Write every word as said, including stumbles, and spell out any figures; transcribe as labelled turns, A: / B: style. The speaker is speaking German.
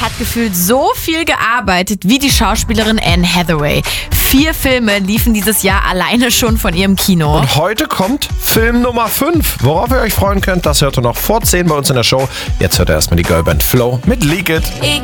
A: hat gefühlt so viel gearbeitet wie die Schauspielerin Anne Hathaway. Vier Filme liefen dieses Jahr alleine schon von ihrem Kino.
B: Und heute kommt Film Nummer fünf. Worauf ihr euch freuen könnt, das hört ihr noch vor zehn bei uns in der Show. Jetzt hört ihr erstmal die Girlband Flow mit Leak It.